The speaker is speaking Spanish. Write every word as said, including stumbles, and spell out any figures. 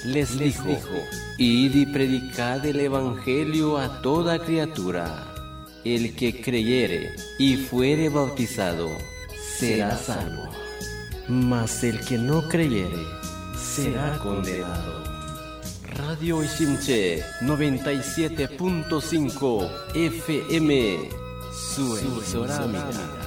les dijo, id y predicad el evangelio a toda criatura. El que creyere y fuere bautizado será salvo, mas el que no creyere será condenado. Radio Ishimche noventa y siete punto cinco F M, su emisora amiga.